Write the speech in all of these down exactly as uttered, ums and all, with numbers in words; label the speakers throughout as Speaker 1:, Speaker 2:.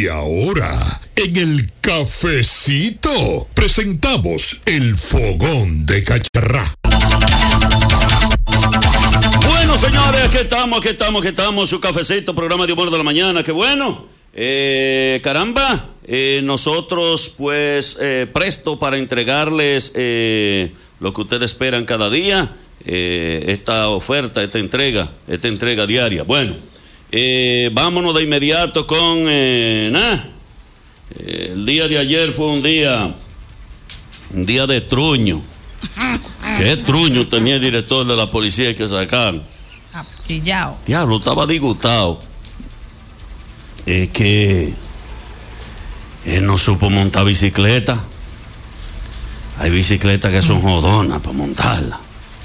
Speaker 1: Y ahora, en el cafecito, presentamos el fogón de Cacharrá.
Speaker 2: Bueno, señores, aquí estamos, aquí estamos, aquí estamos, su cafecito, programa de humor de la mañana, qué bueno. Eh, caramba, eh, nosotros pues eh, presto para entregarles eh, lo que ustedes esperan cada día, eh, esta oferta, esta entrega, esta entrega diaria. Bueno, eh, vámonos de inmediato con, eh, nada, eh, el día de ayer fue un día, un día de truño. ¿Qué truño tenía el director de la policía que sacaron?
Speaker 3: Apquillao.
Speaker 2: Diablo, estaba disgustado. Es que él no supo montar bicicleta. Hay bicicletas que son jodonas para montarla.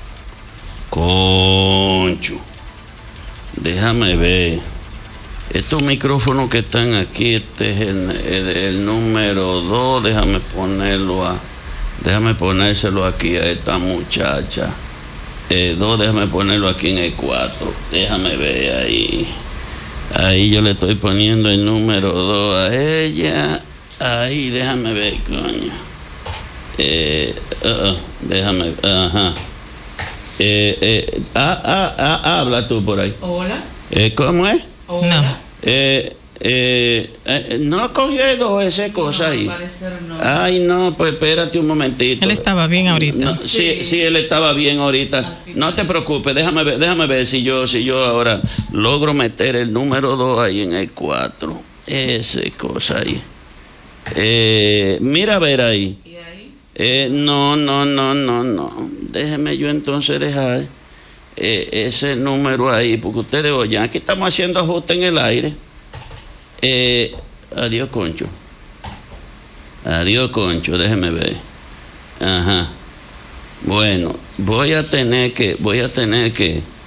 Speaker 2: Concho. Déjame ver. Estos micrófonos que están aquí, este es el, el, el número dos. Déjame ponerlo a. Déjame ponérselo aquí a esta muchacha. Eh, dos, déjame ponerlo aquí en el cuatro. Déjame ver ahí. Ahí yo le estoy poniendo el número dos a ella. Ahí, déjame ver, coño. Eh, uh, uh, déjame, ajá. Eh, eh, ah, ah, ah, habla tú por ahí.
Speaker 3: Hola.
Speaker 2: Eh, ¿Cómo es?
Speaker 3: Hola.
Speaker 2: No. Eh, eh, eh, no ha cogido esa cosa
Speaker 3: no,
Speaker 2: ahí.
Speaker 3: Parecer no.
Speaker 2: Ay, no, pues espérate un momentito.
Speaker 3: Él estaba bien ahorita.
Speaker 2: No, sí. sí, sí, él estaba bien ahorita. No te preocupes, déjame ver, déjame ver si yo, si yo ahora logro meter el número dos ahí en el cuatro. Esa cosa ahí. Eh, mira a ver ahí.
Speaker 3: ¿Y ahí?
Speaker 2: Eh, no, no, no, no, no. Déjeme yo entonces dejar eh, ese número ahí, porque ustedes oyen, aquí estamos haciendo ajustes en el aire. Eh, adiós, Concho. Adiós, Concho, déjeme ver. Ajá. Bueno, voy a tener que, voy a tener que